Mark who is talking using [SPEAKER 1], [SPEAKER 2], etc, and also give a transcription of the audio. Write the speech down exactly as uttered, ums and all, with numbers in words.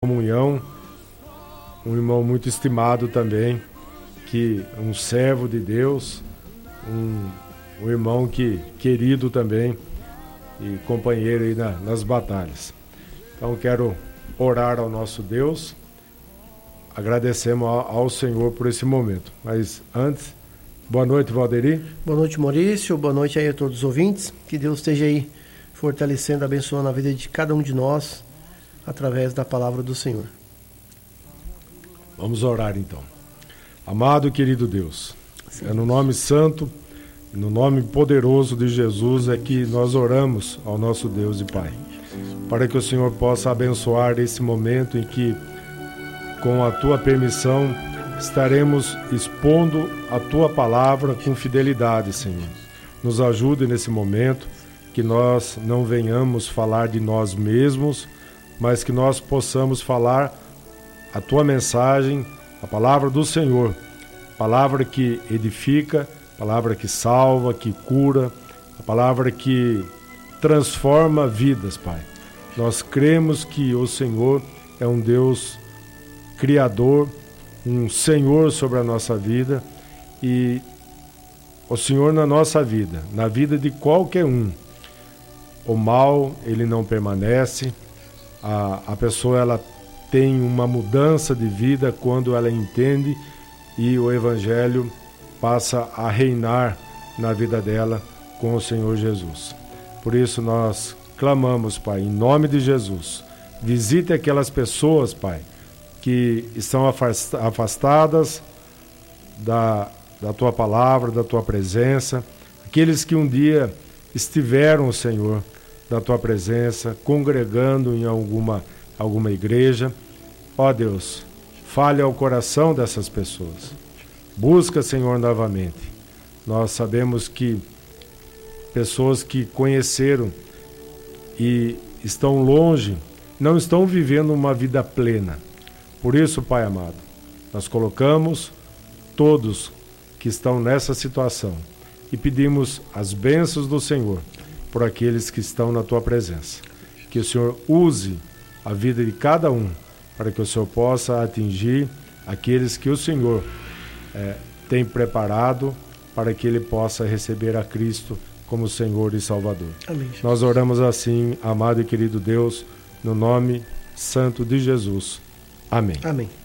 [SPEAKER 1] comunhão, um irmão muito estimado também, que um servo de Deus, um, um irmão que, querido também e companheiro aí na, nas batalhas. Então quero orar ao nosso Deus, agradecemos ao, ao Senhor por esse momento. Mas antes, boa noite, Valderi.
[SPEAKER 2] Boa noite, Maurício, boa noite aí a todos os ouvintes, que Deus esteja aí fortalecendo, abençoando a vida de cada um de nós, através da palavra do Senhor.
[SPEAKER 1] Vamos orar então. Amado e querido Deus, Sim. é no nome santo, no nome poderoso de Jesus é que nós oramos ao nosso Deus e Pai, para que o Senhor possa abençoar esse momento em que, com a Tua permissão, estaremos expondo a Tua palavra com fidelidade, Senhor. Nos ajude nesse momento, que nós não venhamos falar de nós mesmos, mas que nós possamos falar a Tua mensagem, a palavra do Senhor, palavra que edifica, palavra que salva, que cura, a palavra que transforma vidas, Pai. Nós cremos que o Senhor é um Deus criador, um Senhor sobre a nossa vida, e o Senhor na nossa vida, na vida de qualquer um. O mal, ele não permanece, a, a pessoa ela tem uma mudança de vida quando ela entende e o Evangelho passa a reinar na vida dela com o Senhor Jesus. Por isso nós clamamos, Pai, em nome de Jesus, visite aquelas pessoas, Pai, que estão afastadas da, da Tua palavra, da Tua presença, aqueles que um dia estiveram, Senhor, da Tua presença, congregando em alguma, alguma igreja. Ó Deus, fale ao coração dessas pessoas. Busca, Senhor, novamente. Nós sabemos que pessoas que conheceram e estão longe, não estão vivendo uma vida plena. Por isso, Pai amado, nós colocamos todos que estão nessa situação e pedimos as bênçãos do Senhor por aqueles que estão na Tua presença. Que o Senhor use a vida de cada um para que o Senhor possa atingir aqueles que o Senhor é, tem preparado para que ele possa receber a Cristo como Senhor e Salvador.
[SPEAKER 2] Amém.
[SPEAKER 1] Nós oramos assim, amado e querido Deus, no nome santo de Jesus. Amém.
[SPEAKER 2] Amém.